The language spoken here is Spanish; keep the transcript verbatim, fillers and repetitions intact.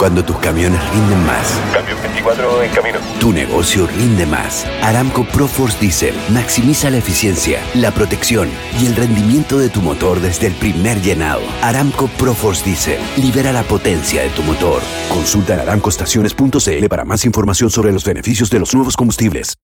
Cuando tus camiones rinden más. Camión veinticuatro en camino. Tu negocio rinde más. Aramco ProForce Diesel maximiza la eficiencia, la protección y el rendimiento de tu motor desde el primer llenado. Aramco ProForce Diesel libera la potencia de tu motor. Consulta en aramco estaciones punto c l para más información sobre los beneficios de los nuevos combustibles.